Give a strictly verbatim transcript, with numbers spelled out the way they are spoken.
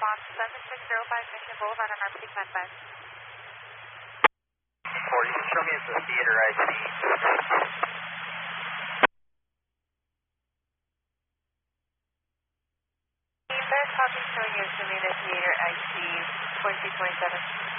response seven six zero five Mission Boulevard on our pretty fast bus. Or you can show me as the theater I C. There's copy showing you as the theater I C twenty-two twenty-seven.